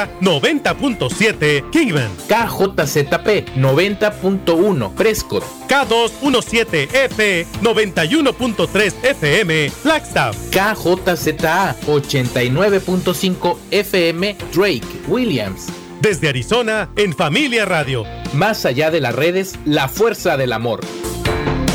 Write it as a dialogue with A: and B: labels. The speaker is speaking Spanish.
A: 90.7 Kingman,
B: KJZP 90.1 Prescott,
A: K217F 91.3 FM Flagstaff,
B: KJZA 89.5 FM Drake, Williams.
A: Desde Arizona, en Familia Radio.
B: Más allá de las redes, la fuerza del amor.